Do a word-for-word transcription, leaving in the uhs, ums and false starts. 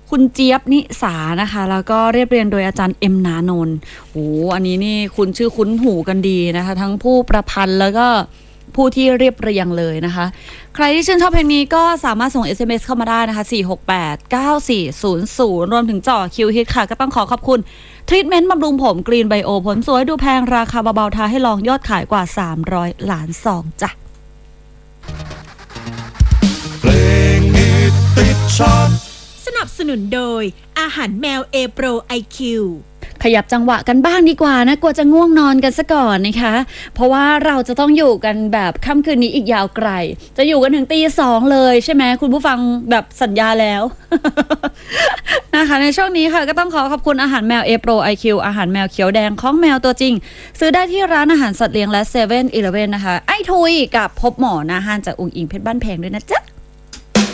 คุณเจี๊ยบนิสานะคะแล้วก็เรียบเรียงโดยอาจารย์เอ็มนานนท์โอ้อันนี้นี่คุณชื่อคุ้นหูกันดีนะคะทั้งผู้ประพันธ์แล้วก็ผู้ที่เรียบเรียงเลยนะคะใครที่ชื่นชอบเพลงนี้ก็สามารถส่ง เอส เอ็ม เอส เข้ามาได้นะคะสี่ หก แปด เก้า สี่ ศูนย์ ศูนย์รวมถึงจ่อคิวฮิตค่ะก็ต้องขอขอบคุณทรีทเมนต์บำรุงผมกรีนไบโอผลสวยดูแพงราคาเบาๆทาให้ลองยอดขายกว่าสามร้อยล้านซองจ้ะเพลงฮิตติดชาร์ตสนับสนุนโดยอาหารแมวเอโปร ไอ คิวขยับจังหวะกันบ้างดีกว่านะกลัวจะง่วงนอนกันซะก่อนนะคะเพราะว่าเราจะต้องอยู่กันแบบค่ำคืนนี้อีกยาวไกลจะอยู่กันถึงตีสองเลยใช่ไหมคุณผู้ฟังแบบสัญญาแล้ว นะคะในช่วงนี้ค่ะก็ต้องขอขอบคุณอาหารแมวเอโปร ไอ คิว อาหารแมวเขียวแดงของแมวตัวจริงซื้อได้ที่ร้านอาหารสัตว์เลี้ยงและเซเว่นอีเลฟเว่นนะคะไอทุยกับพบหมอนาฮานจากองค์อิงเพชรบ้านแพงด้วยนะจ๊ะ